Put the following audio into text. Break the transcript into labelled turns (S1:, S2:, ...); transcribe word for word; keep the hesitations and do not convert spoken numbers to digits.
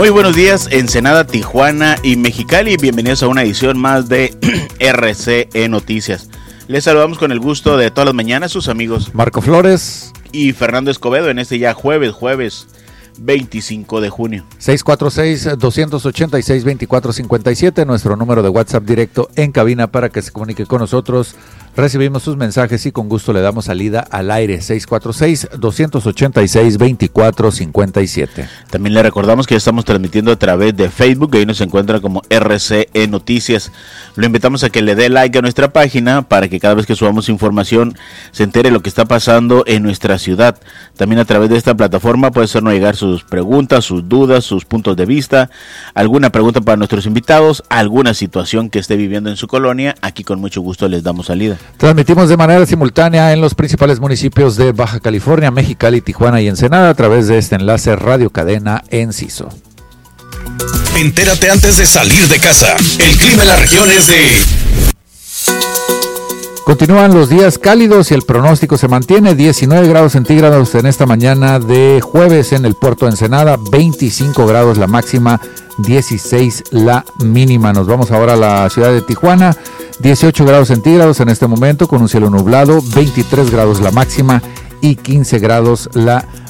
S1: Muy buenos días, Ensenada, Tijuana y Mexicali. Bienvenidos a una edición más de R C E Noticias. Les saludamos con el gusto de todas las mañanas sus amigos
S2: Marco Flores
S1: y Fernando Escobedo en este ya jueves, jueves veinticinco de junio.
S2: seis cuatro seis, dos ocho seis, dos cuatro cinco siete, nuestro número de WhatsApp directo en cabina para que se comunique con nosotros. Recibimos sus mensajes y con gusto le damos salida al aire. Seis cuatro seis, dos ocho seis, dos cuatro cinco siete.
S1: También le recordamos que estamos transmitiendo a través de Facebook, ahí nos encuentra como R C E Noticias. Lo invitamos a que le dé like a nuestra página para que cada vez que subamos información se entere lo que está pasando en nuestra ciudad. También a través de esta plataforma puede hacernos llegar sus preguntas, sus dudas, sus puntos de vista, alguna pregunta para nuestros invitados, alguna situación que esté viviendo en su colonia. Aquí con mucho gusto les damos salida.
S2: Transmitimos de manera simultánea en los principales municipios de Baja California, Mexicali, Tijuana y Ensenada a través de este enlace Radio Cadena Enciso.
S3: Entérate antes de salir de casa. El clima en la región es de...
S2: Continúan los días cálidos y el pronóstico se mantiene. diecinueve grados centígrados en esta mañana de jueves en el puerto de Ensenada, veinticinco grados la máxima, dieciséis la mínima. Nos vamos ahora a la ciudad de Tijuana, dieciocho grados centígrados en este momento con un cielo nublado, veintitrés grados la máxima y quince grados la